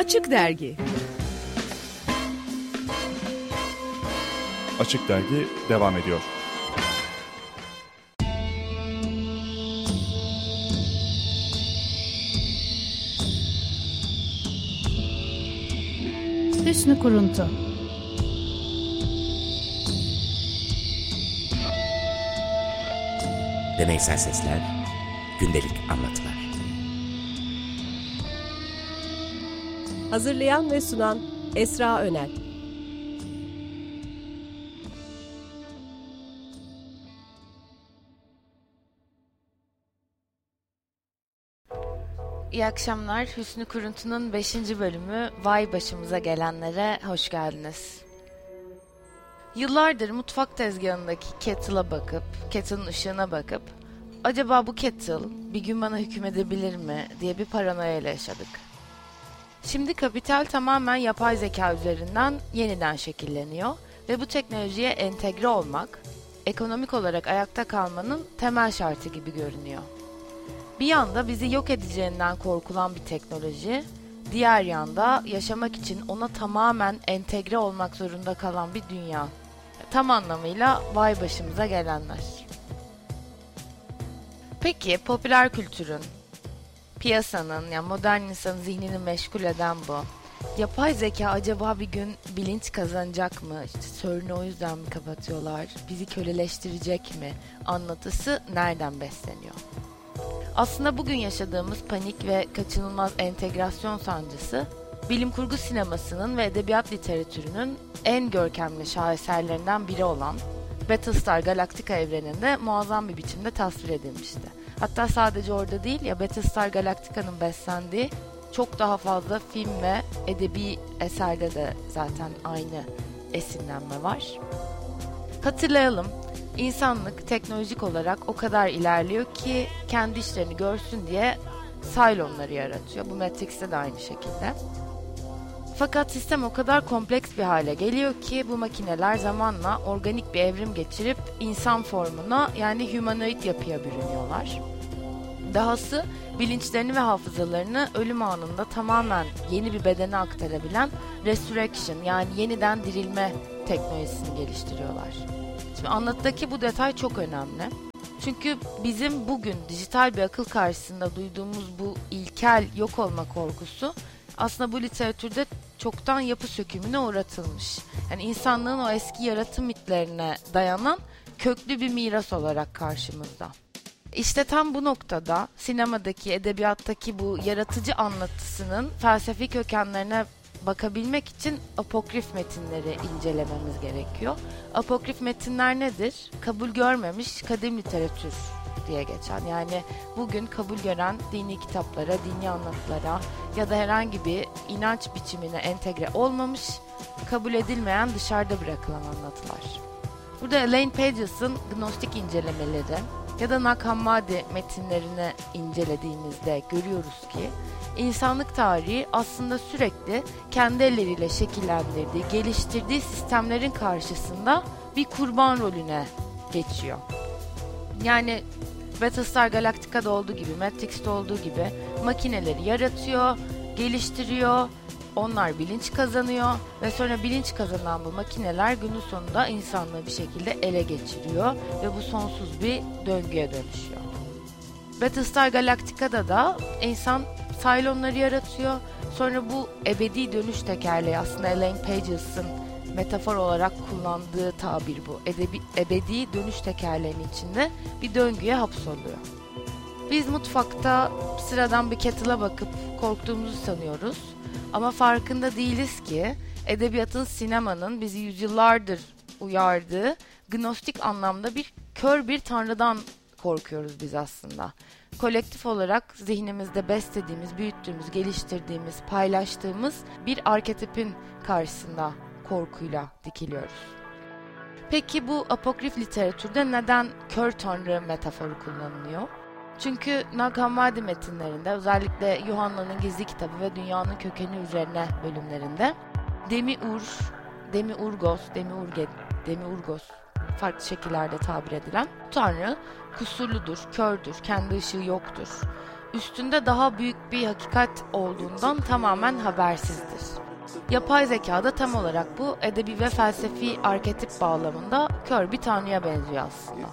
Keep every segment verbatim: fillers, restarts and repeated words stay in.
Açık Dergi. Açık Dergi devam ediyor. Hüsnü Kuruntu. Deneysel sesler, gündelik anlatılar. Hazırlayan ve sunan Esra Önel. İyi akşamlar. Hüsnü Kuruntu'nun beşinci bölümü Vay Başımıza Gelenlere hoş geldiniz. Yıllardır mutfak tezgahındaki kettle'a bakıp, kettle'ın ışığına bakıp, acaba bu kettle bir gün bana hükmedebilir mi diye bir paranoya ile yaşadık. Şimdi kapital tamamen yapay zeka üzerinden yeniden şekilleniyor ve bu teknolojiye entegre olmak, ekonomik olarak ayakta kalmanın temel şartı gibi görünüyor. Bir yanda bizi yok edeceğinden korkulan bir teknoloji, diğer yanda yaşamak için ona tamamen entegre olmak zorunda kalan bir dünya. Tam anlamıyla vay başımıza gelenler. Peki popüler kültürün, piyasanın, yani modern insanın zihnini meşgul eden bu, yapay zeka acaba bir gün bilinç kazanacak mı, İşte CERN'ü o yüzden mi kapatıyorlar, bizi köleleştirecek mi anlatısı nereden besleniyor? Aslında bugün yaşadığımız panik ve kaçınılmaz entegrasyon sancısı, bilim kurgu sinemasının ve edebiyat literatürünün en görkemli şaheserlerinden biri olan Battlestar Galactica evreninde muazzam bir biçimde tasvir edilmişti. Hatta sadece orada değil, ya Battlestar Galactica'nın beslendiği çok daha fazla film ve edebi eserde de zaten aynı esinlenme var. Hatırlayalım, insanlık teknolojik olarak o kadar ilerliyor ki kendi işlerini görsün diye Cylon'ları yaratıyor. Bu Matrix'te de aynı şekilde. Fakat sistem o kadar kompleks bir hale geliyor ki bu makineler zamanla organik bir evrim geçirip insan formuna, yani humanoid yapıya bürünüyorlar. Dahası bilinçlerini ve hafızalarını ölüm anında tamamen yeni bir bedene aktarabilen resurrection, yani yeniden dirilme teknolojisini geliştiriyorlar. Şimdi anlatıdaki bu detay çok önemli. Çünkü bizim bugün dijital bir akıl karşısında duyduğumuz bu ilkel yok olma korkusu aslında bu literatürde çoktan yapı sökümüne uğratılmış. Yani insanlığın o eski yaratım mitlerine dayanan köklü bir miras olarak karşımızda. İşte tam bu noktada sinemadaki, edebiyattaki bu yaratıcı anlatısının felsefi kökenlerine bakabilmek için apokrif metinleri incelememiz gerekiyor. Apokrif metinler nedir? Kabul görmemiş kadim literatür diye geçen, yani bugün kabul gören dini kitaplara, dini anlatılara ya da herhangi bir inanç biçimine entegre olmamış, kabul edilmeyen, dışarıda bırakılan anlatılar. Burada Elaine Pages'ın gnostik incelemeleri ya da Nag Hammadi metinlerini incelediğimizde görüyoruz ki insanlık tarihi aslında sürekli kendi elleriyle şekillendirdiği, geliştirdiği sistemlerin karşısında bir kurban rolüne geçiyor. Yani Battlestar Galactica'da olduğu gibi, Matrix'te olduğu gibi makineleri yaratıyor, geliştiriyor, onlar bilinç kazanıyor ve sonra bilinç kazanan bu makineler günün sonunda insanlığı bir şekilde ele geçiriyor ve bu sonsuz bir döngüye dönüşüyor. Battlestar Galactica'da da insan Cylon'ları yaratıyor, sonra bu ebedi dönüş tekerleği, aslında Elaine Pages'ın metafor olarak kullandığı tabir bu. Edebi, ebedi dönüş tekerleğinin içinde bir döngüye hapsoluyor. Biz mutfakta sıradan bir kettle'a bakıp korktuğumuzu sanıyoruz. Ama farkında değiliz ki edebiyatın, sinemanın bizi yüzyıllardır uyardığı gnostik anlamda bir kör bir tanrıdan korkuyoruz biz aslında. Kolektif olarak zihnimizde beslediğimiz, büyüttüğümüz, geliştirdiğimiz, paylaştığımız bir arketipin karşısında korkuyla dikiliyoruz. Peki bu apokrif literatürde neden kör tanrı metaforu kullanılıyor? Çünkü Nag Hammadi metinlerinde, özellikle Yuhanna'nın Gizli Kitabı ve Dünyanın Kökeni üzerine bölümlerinde Demiur, Demiurgos, Demiurge, Demiurgos farklı şekillerde tabir edilen tanrı kusurludur, kördür, kendi ışığı yoktur. üstünde daha büyük bir hakikat olduğundan tamamen habersizdir. Yapay zeka da tam olarak bu edebi ve felsefi arketip bağlamında kör bir tanrıya benziyor aslında.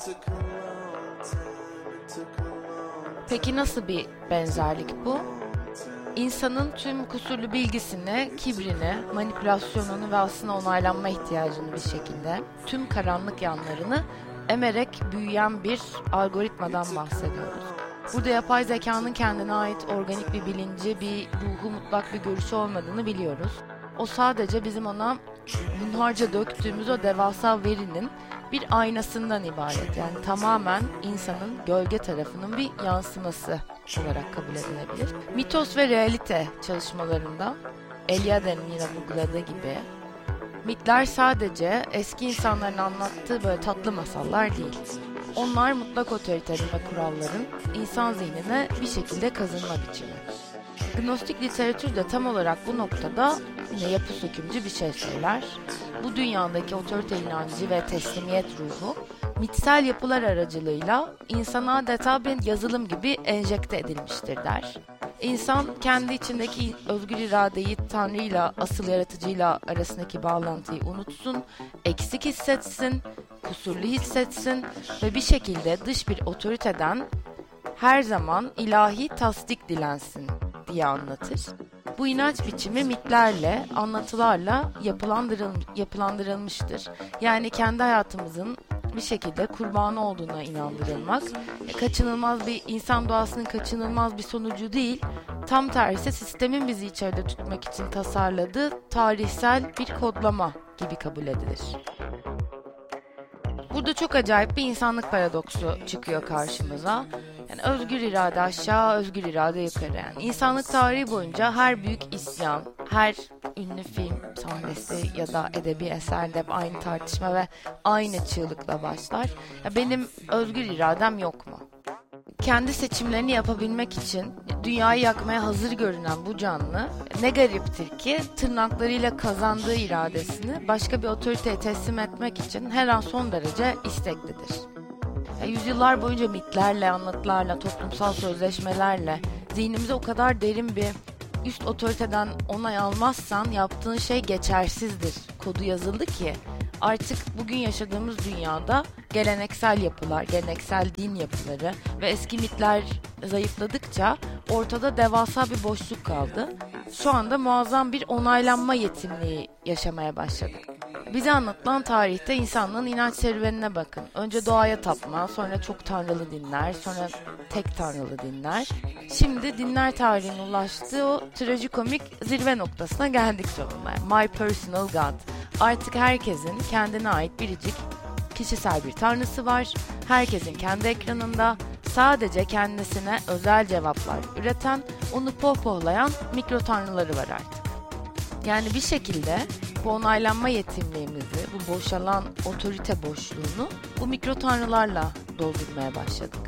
Peki nasıl bir benzerlik bu? İnsanın tüm kusurlu bilgisini, kibrini, manipülasyonunu ve aslında onaylanma ihtiyacını bir şekilde, tüm karanlık yanlarını emerek büyüyen bir algoritmadan bahsediyoruz. Burada yapay zekanın kendine ait organik bir bilinci, bir ruhu, mutlak bir görüşü olmadığını biliyoruz. O sadece bizim ona hunharca döktüğümüz o devasa verinin bir aynasından ibaret. Yani tamamen insanın gölge tarafının bir yansıması olarak kabul edilebilir. Mitos ve realite çalışmalarında Eliade'nin yine vurguladığı gibi mitler sadece eski insanların anlattığı böyle tatlı masallar değil. Onlar mutlak otoritenin ve kuralların insan zihnine bir şekilde kazınma biçimi. Gnostik literatür de tam olarak bu noktada yine yapı sökümcü bir şey söyler. Bu dünyadaki otorite inancı ve teslimiyet ruhu mitsel yapılar aracılığıyla insana adeta bir yazılım gibi enjekte edilmiştir der. İnsan kendi içindeki özgür iradeyi Tanrı'yla, asıl yaratıcıyla arasındaki bağlantıyı unutsun, eksik hissetsin, kusurlu hissetsin ve bir şekilde dış bir otoriteden her zaman ilahi tasdik dilensin diye anlatır. Bu inanç biçimi mitlerle, anlatılarla yapılandırıl, yapılandırılmıştır. Yani kendi hayatımızın bir şekilde kurbanı olduğuna inandırılmak, kaçınılmaz bir insan doğasının kaçınılmaz bir sonucu değil, tam tersi sistemin bizi içeride tutmak için tasarladığı tarihsel bir kodlama gibi kabul edilir. Burada çok acayip bir insanlık paradoksu çıkıyor karşımıza. Yani özgür irade aşağı, özgür irade yukarı. Yani insanlık tarihi boyunca her büyük isyan, her ünlü film sahnesi ya da edebi eserde hep aynı tartışma ve aynı çığlıkla başlar. Ya benim özgür iradem yok mu? Kendi seçimlerini yapabilmek için dünyayı yakmaya hazır görünen bu canlı ne gariptir ki tırnaklarıyla kazandığı iradesini başka bir otoriteye teslim etmek için her an son derece isteklidir. Yüzyıllar boyunca mitlerle, anlatılarla, toplumsal sözleşmelerle zihnimize o kadar derin bir üst otoriteden onay almazsan yaptığın şey geçersizdir kodu yazıldı ki artık bugün yaşadığımız dünyada geleneksel yapılar, geleneksel din yapıları ve eski mitler zayıfladıkça ortada devasa bir boşluk kaldı. Şu anda muazzam bir onaylanma yetimliği yaşamaya başladık. Bize anlatılan tarihte insanlığın inanç serüvenine bakın. Önce doğaya tapma, sonra çok tanrılı dinler, sonra tek tanrılı dinler. Şimdi dinler tarihinin ulaştığı o trajikomik zirve noktasına geldik sonunda. My personal God. Artık herkesin kendine ait biricik kişisel bir tanrısı var. Herkesin kendi ekranında sadece kendisine özel cevaplar üreten, onu pohpohlayan mikro tanrıları var artık. Yani bir şekilde bu onaylanma yetimliğimizi, bu boşalan otorite boşluğunu bu mikro tanrılarla doldurmaya başladık.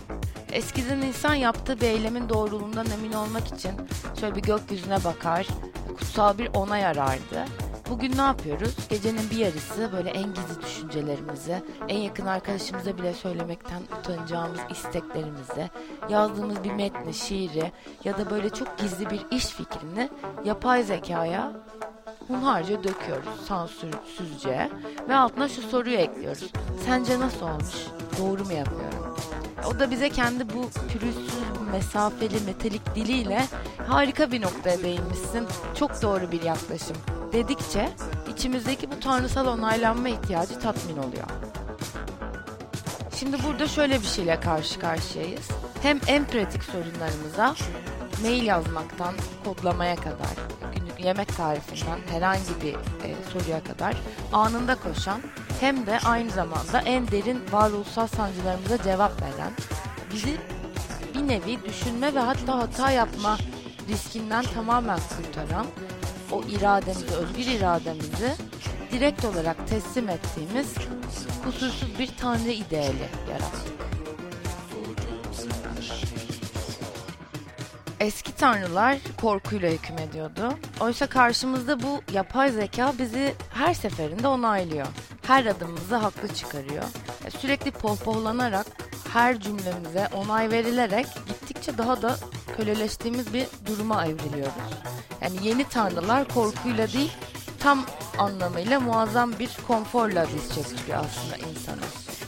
Eskiden insan yaptığı bir eylemin doğruluğundan emin olmak için şöyle bir gökyüzüne bakar, kutsal bir onay arardı. Bugün ne yapıyoruz? Gecenin bir yarısı böyle en gizli düşüncelerimizi, en yakın arkadaşımıza bile söylemekten utanacağımız isteklerimizi, yazdığımız bir metni, şiiri ya da böyle çok gizli bir iş fikrini yapay zekaya hunharca döküyoruz sansürsüzce ve altına şu soruyu ekliyoruz. Sence nasıl olmuş? Doğru mu yapıyorum? O da bize kendi bu pürüzsüz, mesafeli, metalik diliyle harika bir noktaya değinmişsin, çok doğru bir yaklaşım dedikçe içimizdeki bu tanrısal onaylanma ihtiyacı tatmin oluyor. Şimdi burada şöyle bir şeyle karşı karşıyayız. Hem en pratik sorunlarımıza mail yazmaktan kodlamaya kadar, günlük yemek tarifinden herhangi bir e, soruya kadar anında koşan, hem de aynı zamanda en derin varoluşsal sancılarımıza cevap veren, bizi bir nevi düşünme ve hatta hata yapma riskinden tamamen kurtaran, o irademizi, özgür irademizi direkt olarak teslim ettiğimiz kusursuz bir tanrı ideali yarattık. Eski tanrılar korkuyla hükmediyordu. Oysa karşımızda bu yapay zeka bizi her seferinde onaylıyor. Her adımımızı haklı çıkarıyor. Sürekli pohpohlanarak, her cümlemize onay verilerek gittikçe daha da köleleştiğimiz bir duruma evriliyoruz. Yani yeni tanrılar korkuyla değil, tam anlamıyla muazzam bir konforla diz çöktürüyor aslında insanı.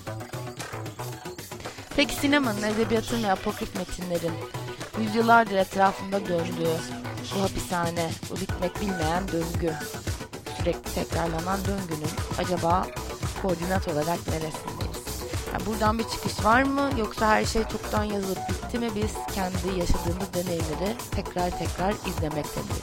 Peki sinemanın, edebiyatın ve apokrif metinlerin yüzyıllardır etrafında döndüğü bu hapishane, bu bitmek bilmeyen döngü, sürekli tekrarlanan döngünün acaba koordinat olarak neresindeyiz? Yani buradan bir çıkış var mı, yoksa her şey çoktan yazılıp bitti mi, biz kendi yaşadığımız deneyimleri tekrar tekrar izlemekte miyiz?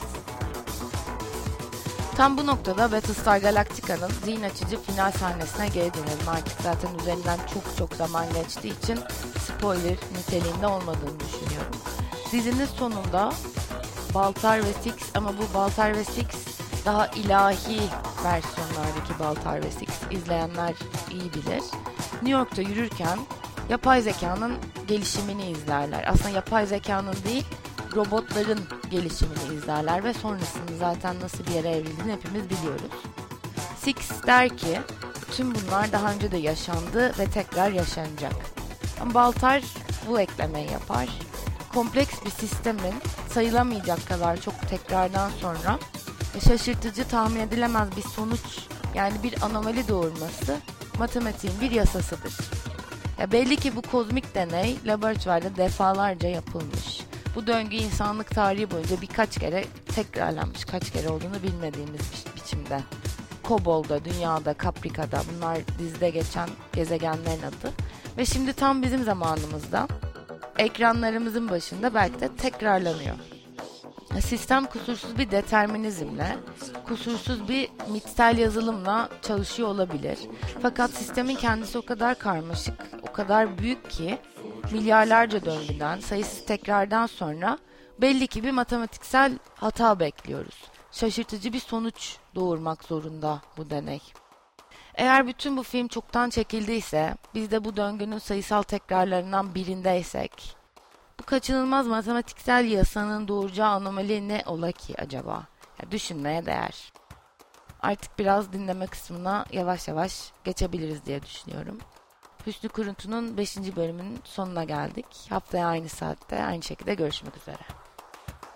Tam bu noktada Battlestar Galactica'nın zihin açıcı final sahnesine geri dönelim. Artık zaten üzerinden çok çok zaman geçtiği için spoiler niteliğinde olmadığını düşünüyorum. Dizinin sonunda Baltar ve Six, ama bu Baltar ve Six daha ilahi versiyonlardaki Baltar ve Six, izleyenler iyi bilir. New York'ta yürürken yapay zekanın gelişimini izlerler. Aslında yapay zekanın değil, robotların gelişimini izlerler ve sonrasında zaten nasıl bir yere evrildiğini hepimiz biliyoruz. Six der ki tüm bunlar daha önce de yaşandı ve tekrar yaşanacak. Ama Baltar bu eklemeyi yapar. Kompleks bir sistemin sayılamayacak kadar çok tekrardan sonra şaşırtıcı, tahmin edilemez bir sonuç, yani bir anomali doğurması matematiğin bir yasasıdır. Ya belli ki bu kozmik deney laboratuvarda defalarca yapılmış. Bu döngü insanlık tarihi boyunca birkaç kere tekrarlanmış. Kaç kere olduğunu bilmediğimiz bir biçimde. Kobol'da, Dünya'da, Capricorn'da, bunlar dizide geçen gezegenlerin adı. Ve şimdi tam bizim zamanımızda ekranlarımızın başında belki de tekrarlanıyor. Sistem kusursuz bir determinizmle, kusursuz bir mitsel yazılımla çalışıyor olabilir. Fakat sistemin kendisi o kadar karmaşık, o kadar büyük ki milyarlarca döngüden, sayısız tekrardan sonra belli ki bir matematiksel hata bekliyoruz. Şaşırtıcı bir sonuç doğurmak zorunda bu deney. Eğer bütün bu film çoktan çekildiyse, biz de bu döngünün sayısal tekrarlarından birindeysek, bu kaçınılmaz matematiksel yasanın doğuracağı anomali ne ola ki acaba? Ya, düşünmeye değer. Artık biraz dinleme kısmına yavaş yavaş geçebiliriz diye düşünüyorum. Hüsnü Kuruntu'nun beşinci bölümünün sonuna geldik. Haftaya aynı saatte aynı şekilde görüşmek üzere.